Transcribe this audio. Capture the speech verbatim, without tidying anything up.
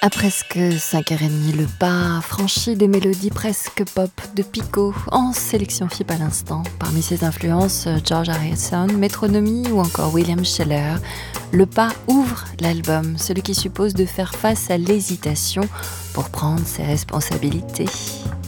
À presque cinq heures trente, le pas franchi des mélodies presque pop de Pico, en sélection F I P à l'instant. Parmi ses influences, George Harrison, Metronomy ou encore William Sheller. Le pas ouvre l'album, celui qui suppose de faire face à l'hésitation pour prendre ses responsabilités.